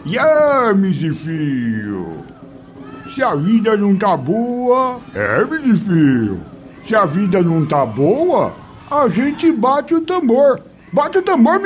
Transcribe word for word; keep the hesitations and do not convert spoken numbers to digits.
E aí, Mizifio? Se a vida não tá boa, é, Mizifio. Se a vida não tá boa, a gente bate o tambor. Bate o tambor,